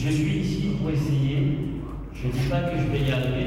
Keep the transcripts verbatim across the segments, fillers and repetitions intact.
Je suis ici pour essayer. Je ne dis pas que je vais y arriver.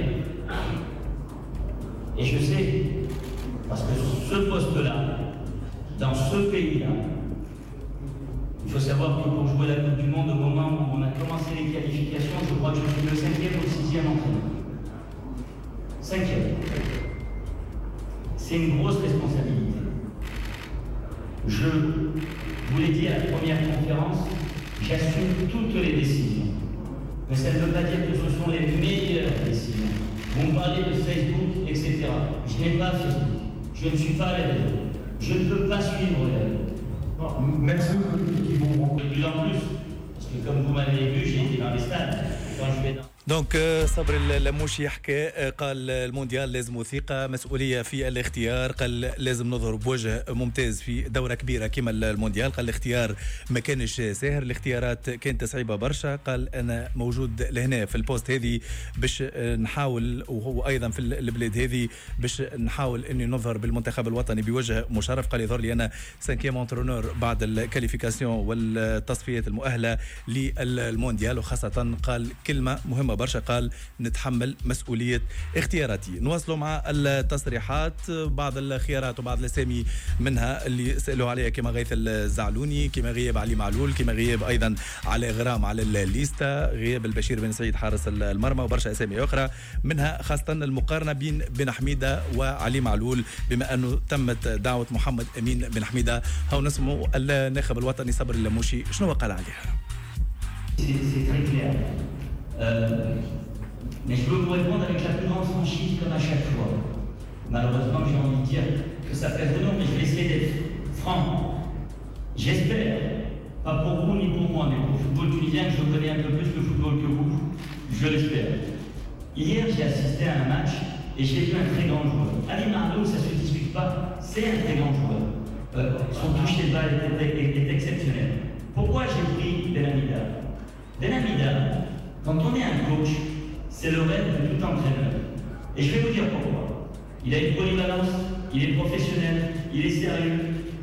Et je sais, parce que ce poste-là, dans ce pays-là, il faut savoir que pour jouer la Coupe du Monde, au moment où on a commencé les qualifications, je crois que je suis le cinquième ou le sixième entraîneur. Cinquième. C'est une grosse responsabilité. Je vous l'ai dit à la première conférence, j'assume toutes les décisions. Mais ça ne veut pas dire que ce sont les meilleures décisions. Vous me parlez de Facebook, et cetera. Je n'ai pas Facebook. Je ne suis pas les réseaux. Je ne peux pas suivre les réseaux. Même ceux qui vont... De plus en plus. Parce que comme vous m'avez vu, j'ai été dans les stades. Quand je vais dans... دونك صبري اللموشي حكى قال المونديال لازم وثيقة مسؤولية في الاختيار قال لازم نظهر بوجه ممتاز في دورة كبيرة كما المونديال قال الاختيار ما كانش ساهر الاختيارات كانت صعيبة برشا قال أنا موجود لهنا في البوست هذه باش نحاول وهو أيضا في البلاد هذه باش نحاول أني نظهر بالمنتخب الوطني بوجه مشرف قال يظهر لي أنا سانكيام انترونور بعد الكاليفيكاسيون والتصفيات المؤهلة للمونديال وخاصة قال كلمة مهمة برشا قال نتحمل مسؤولية اختياراتي. نواصلوا مع التصريحات بعض الخيارات وبعض الاسامي منها اللي سألوا عليها كما غيث الزعلوني كما غياب علي معلول كما غياب أيضا علي غرام على الليستا غياب البشير بن سعيد حارس المرمى وبرشا اسامي أخرى منها خاصة المقارنة بين بن حميدة وعلي معلول بما أنه تمت دعوة محمد أمين بن حميدة. هاو نسمعوا الناخب الوطني صبري اللموشي شنو قال عليها. Euh, mais je veux vous répondre avec la plus grande franchise comme à chaque fois. Malheureusement, j'ai envie de dire que ça fait de nom, mais je vais essayer d'être franc. J'espère, pas pour vous ni pour moi, mais pour le football tunisien, que je connais un peu plus le football que vous, je l'espère. Hier, j'ai assisté à un match et j'ai vu un très grand joueur. Ali Marlow, ça ne se discute pas, c'est un très grand joueur. Euh, son toucher de balle est, est, est, est exceptionnel. Pourquoi j'ai pris Benhamida Benhamida, quand on est un coach, c'est le rêve de tout entraîneur. Et je vais vous dire pourquoi. Il a une polyvalence, il est professionnel, il est sérieux.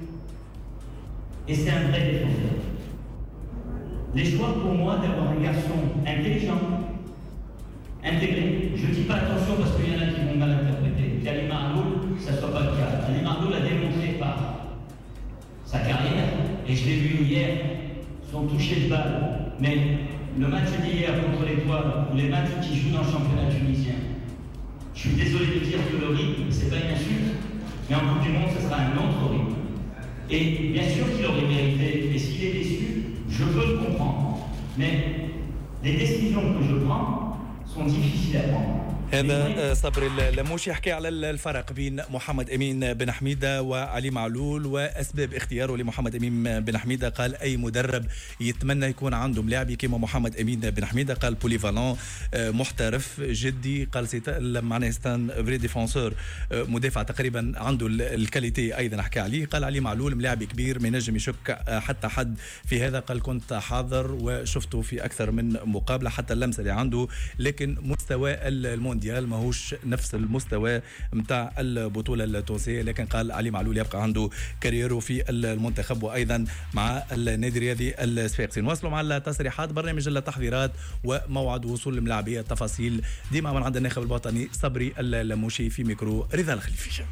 Et c'est un vrai défenseur. Les choix pour moi d'avoir un garçon intelligent, intégré. Je ne dis pas attention parce qu'il y en a qui vont mal interpréter. Qu'Ali Marloul, ça ne soit pas le cas. Ali Marloul a démontré par sa carrière, et je l'ai vu hier, son toucher de balle. Mais le match d'hier contre l'Étoile, ou les matchs qui jouent dans le championnat tunisien, je suis désolé de dire que le rythme, c'est pas une insulte, mais en Coupe du Monde, ce sera un autre rythme. Et bien sûr qu'il aurait mérité, et s'il est déçu, je peux le comprendre. Mais les décisions que je prends sont difficiles à prendre. هذا صبري اللموشي حكى على الفرق بين محمد أمين بن حميدة وعلي معلول وأسباب اختياره لمحمد أمين بن حميدة. قال أي مدرب يتمنى يكون عنده ملاعبي كما محمد أمين بن حميدة. قال بوليفالون محترف جدي. قال معناه ستان فري ديفونسور مدافع تقريبا عنده الكاليتي أيضا حكى عليه. قال علي معلول ملاعب كبير ما ينجم يشك حتى حد في هذا. قال كنت حاضر وشفته في أكثر من مقابلة حتى اللمسة اللي عنده لكن مستوى المونديال ماهوش نفس المستوى متاع البطولة التونسية. لكن قال علي معلول يبقى عنده كاريره في المنتخب وأيضا مع النادي الرياضي الصفاقسي. نواصلوا مع التصريحات برنامج التحضيرات وموعد وصول الملاعبية التفاصيل ديما من عند الناخب الوطني صبري اللموشي في ميكرو رضا الخليفي.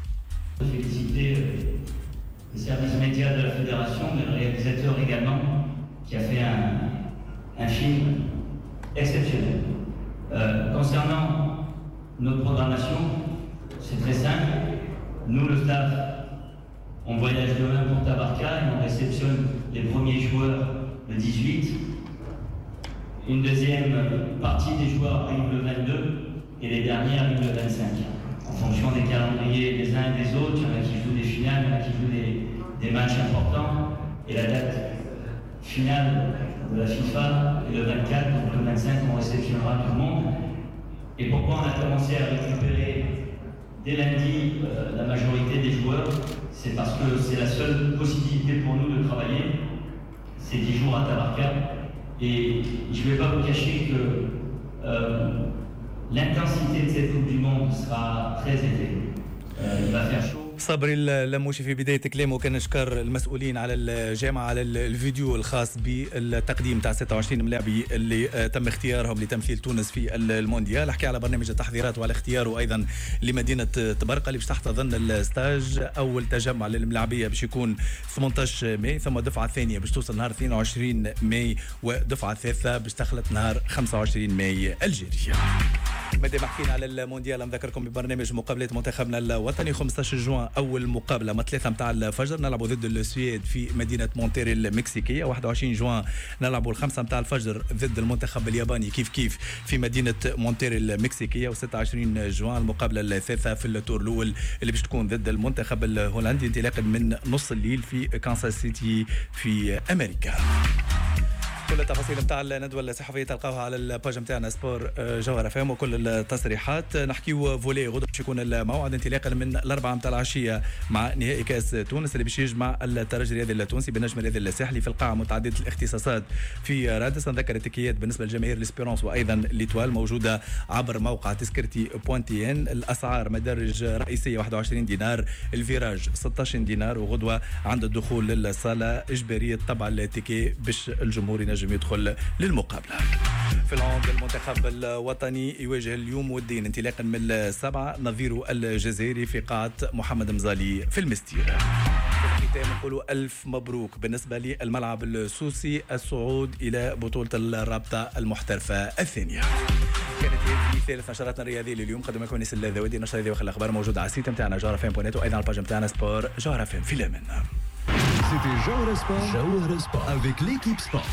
Le service média de la fédération, le réalisateur également, qui a fait un, un film exceptionnel. Euh, concernant notre programmation, c'est très simple. Nous, le staff, on voyage demain pour Tabarka et on réceptionne les premiers joueurs le dix-huit. Une deuxième partie des joueurs arrive le vingt-deux et les derniers arrivent le vingt-cinq. En fonction des calendriers des uns et des autres, il y en a qui jouent des finales, il y en a qui jouent des, des matchs importants. Et la date finale de la FIFA est le vingt-quatre, donc le vingt-cinq, on réceptionnera tout le monde. Et pourquoi on a commencé à récupérer dès lundi euh, la majorité des joueurs? C'est parce que c'est la seule possibilité pour nous de travailler. C'est dix jours à Tabarka. Et je ne vais pas vous cacher que euh, l'intensité de cette Coupe du Monde sera très élevée. Euh, il va faire chaud. صبري اللموشي في بداية كلامه كان شكر المسؤولين على الجامعة على الفيديو الخاص بالتقديم تاع ستة وعشرين ملاعبي اللي تم اختيارهم لتمثيل تونس في المونديال. حكي على برنامج التحضيرات وعلى اختياره أيضا لمدينة تبرقة اللي باش تحتضن الستاج. أول تجمع للملاعبية باش يكون ثمانية عشر ماي، ثم دفعة ثانية باش توصل نهار اثنين وعشرين ماي، ودفعة ثالثة باش تخلط نهار خمسة وعشرين ماي الجاري. مادام حكينا على المونديال نذكركم ببرنامج مقابلات منتخبنا الوطني. خمسة عشر جوان اول مقابله من ثلاثة متاع الفجر نلعبوا ضد السويد في مدينه مونتيري المكسيكيه. واحد وعشرين جوان نلعبوا الخمسة متاع الفجر ضد المنتخب الياباني كيف كيف في مدينه مونتيري المكسيكيه. وستة وعشرين جوان المقابله الثالثه في التور الاول اللي باش تكون ضد المنتخب الهولندي انطلاقا من نص الليل في كانساس سيتي في امريكا. كل التفاصيل نتاع الندوه الصحفيه تلقاوها على الباج نتاعنا سبور جوهر فام وكل التصريحات. نحكيو فولي غدوه باش يكون الموعد انطلاقا من الاربعه نتاع العشيه مع نهائي كاس تونس اللي باش يجمع الترجي الرياضي التونسي بالنجم الرياضي الساحلي في القاعه متعدده الاختصاصات في رادس. نذكر التكيات بالنسبه لجماهير الاسبيرونس وايضا ليتوال موجوده عبر موقع تذكرتي بوانتيان. الاسعار مدارج رئيسيه واحد وعشرين دينار، الفيراج ستة عشر دينار، وغدوه عند الدخول للصاله اجباريه طبع التيكي باش الجمهور ينجم يدخل للمقابله. في العمد المنتخب الوطني يواجه اليوم والدين انطلاقا من السبعه نظيره الجزائري في قاعه محمد مزالي في المستير. في الختام نقولوا الف مبروك بالنسبه للملعب السوسي الصعود الى بطوله الرابطه المحترفه الثانيه. كانت هذه ثالث نشراتنا الرياضيه لليوم. قدم لكم نيس الذوادي. نشر هذه واخر الاخبار موجوده على السيت نتاعنا جوهر فام بوينت وايضا على الباج نتاعنا سبور جوهر فام. في الامان. C'était Jawhara Sport, Jawhara Sport avec l'équipe sport.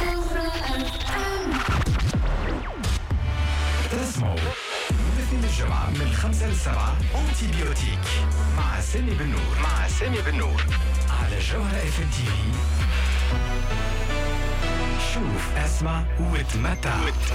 تسمعوا مثل الجمعة من الخمسة للسبعة أنتي بيوتيك مع سامي بن نور مع سامي بن نور على جوهرة اف ام تي في. شوف اسمع وتمتع.